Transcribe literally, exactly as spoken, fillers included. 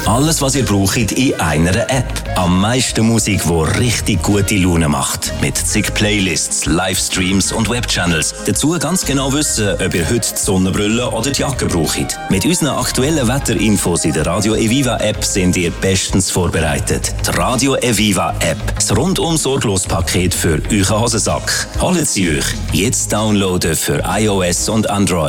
Alles, was ihr braucht, in einer App. Am meisten Musik, die richtig gute Laune macht. Mit zig Playlists, Livestreams und Webchannels. Dazu ganz genau wissen, ob ihr heute die Sonnenbrille oder die Jacke braucht. Mit unseren aktuellen Wetterinfos in der Radio Eviva App sind ihr bestens vorbereitet. Die Radio Eviva App. Das rundum sorglos Paket für euren Hosensack. Holt sie euch. Jetzt downloaden für iOS und Android.